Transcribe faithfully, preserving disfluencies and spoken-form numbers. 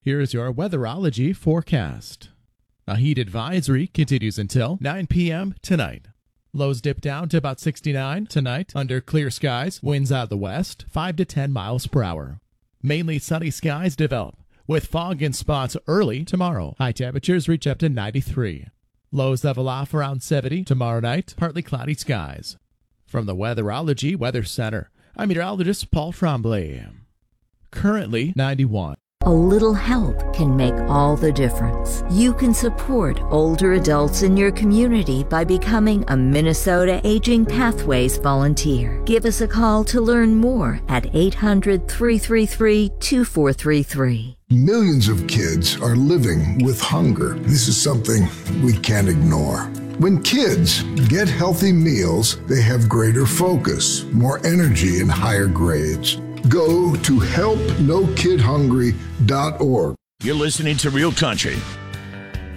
Here's your weatherology forecast. A heat advisory continues until nine p.m. tonight. Lows dip down to about sixty-nine tonight under clear skies, winds out of the west, five to ten miles per hour. Mainly sunny skies develop, with fog in spots early tomorrow. High temperatures reach up to ninety-three. Lows level off around seventy tomorrow night, partly cloudy skies. From the Weatherology Weather Center, I'm meteorologist Paul Tremblay. Currently ninety-one. A little help can make all the difference. You can support older adults in your community by becoming a Minnesota Aging Pathways volunteer. Give us a call to learn more at eight hundred, three three three, two four three three. Millions of kids are living with hunger. This is something we can't ignore. When kids get healthy meals, they have greater focus, more energy, and higher grades. Go to help no kid hungry dot org. You're listening to Real Country